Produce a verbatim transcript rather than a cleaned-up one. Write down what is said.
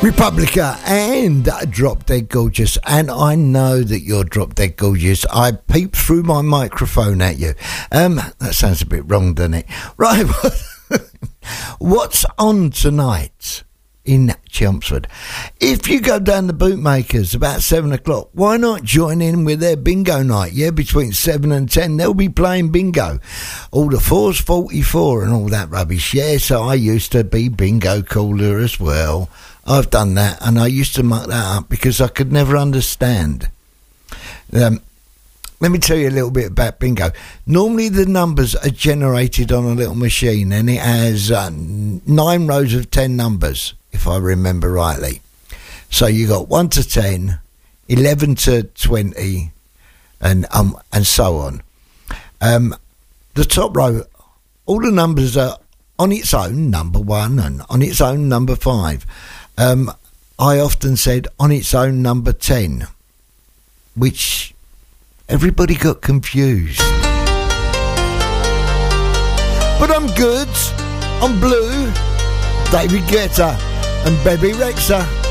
Republica and Drop Dead Gorgeous, and I know that you're Drop Dead Gorgeous. I peeped through my microphone at you. Um, that sounds a bit wrong, doesn't it? Right, what's on tonight in Chelmsford? If you go down to Bootmakers about seven o'clock, why not join in with their bingo night? Yeah, between seven and ten, they'll be playing bingo. All the fours forty-four and all that rubbish. Yeah, so I used to be bingo caller as well. I've done that, and I used to muck that up because I could never understand. Um, let me tell you a little bit about bingo. Normally the numbers are generated on a little machine, and it has uh, nine rows of ten numbers, if I remember rightly. So you got one to ten, eleven to twenty, and um and so on. Um, the top row, all the numbers are on its own, number one, and on its own, number five. Um, I often said on its own number ten, which everybody got confused. But I'm good. I'm blue. David Guetta and Bebe Rexha.